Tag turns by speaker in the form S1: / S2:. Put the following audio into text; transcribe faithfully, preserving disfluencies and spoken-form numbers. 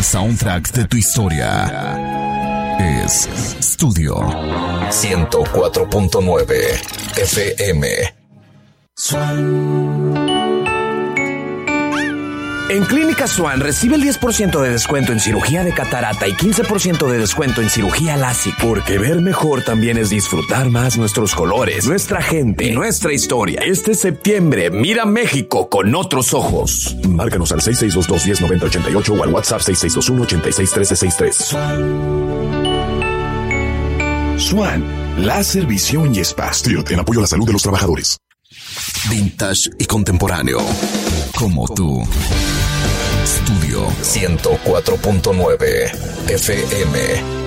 S1: El soundtrack de tu historia es Studio ciento cuatro punto nueve F M.
S2: En Clínica Swan recibe el diez por ciento de descuento en cirugía de catarata y quince por ciento de descuento en cirugía LASIK. Porque ver mejor también es disfrutar más nuestros colores, nuestra gente y nuestra historia. Este septiembre, mira México con otros ojos.
S3: Márcanos al seis seis dos dos, uno cero nueve ocho ocho o al WhatsApp seis seis dos uno, ocho seis uno tres seis tres. Swan, láser, visión y spa. Stilt, en apoyo a la salud de los trabajadores.
S1: Vintage y contemporáneo. Como tú. Studio ciento cuatro punto nueve F M.